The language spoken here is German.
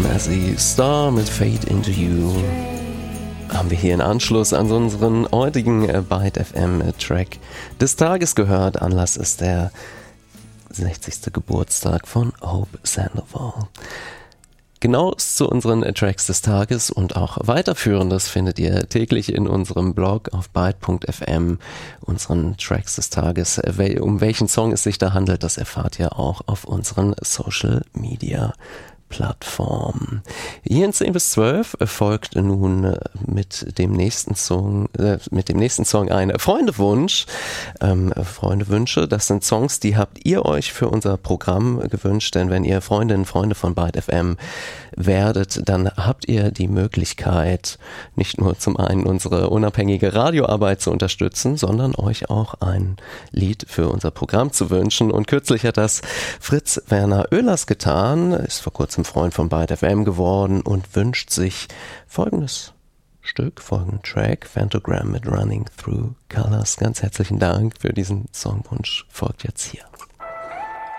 Mazzy Star mit Fade Into You haben wir hier in Anschluss an unseren heutigen Byte FM Track des Tages gehört. Anlass ist der 60. Geburtstag von Hope Sandoval. Genaues zu unseren Tracks des Tages und auch weiterführendes findet ihr täglich in unserem Blog auf byte.fm, unseren Tracks des Tages. Um welchen Song es sich da handelt, das erfahrt ihr auch auf unseren Social Media Plattform. Hier in 10 bis 12 folgt nun mit dem nächsten Song ein Freundewunsch. Freundewünsche, das sind Songs, die habt ihr euch für unser Programm gewünscht, denn wenn ihr Freundinnen und Freunde von Byte FM werdet, dann habt ihr die Möglichkeit, nicht nur zum einen unsere unabhängige Radioarbeit zu unterstützen, sondern euch auch ein Lied für unser Programm zu wünschen. Und kürzlich hat das Fritz Werner Oehlers getan, ist vor kurzem Freund von Byte FM geworden und wünscht sich folgendes Stück, folgenden Track, Phantogram mit Running Through Colors. Ganz herzlichen Dank für diesen Songwunsch, folgt jetzt hier.